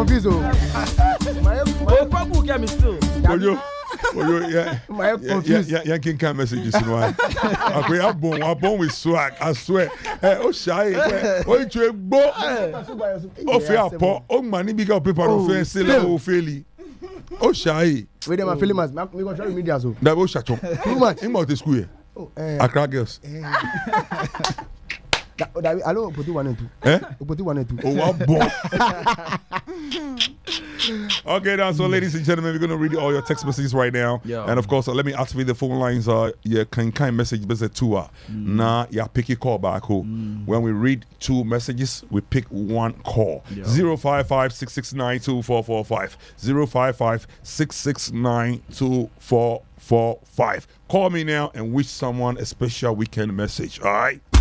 confused. Oh, probably can still. Yeah, can messages. I'm born with swag. I swear. Oh, shy. Oh, you bo. Oh, fair pot. Oh, money big up paper. Oh, fair still. Oh, fairly. Oh, shy. Wait, I'm feeling my. We gonna try media so. That was shut up. Too much. In the school. Accra girls. Hello, put 1 and 2. Put 1 and 2. Oh, what boy. Okay, now, so ladies and gentlemen, we're going to read all your text messages right now. Yeah. And of course, let me activate the phone lines. You can message visit to Now, you pick your call back. When we read 2 messages, we pick 1 call. 055-669-2445. 055-669-2445. Call me now and wish someone a special weekend message. All right?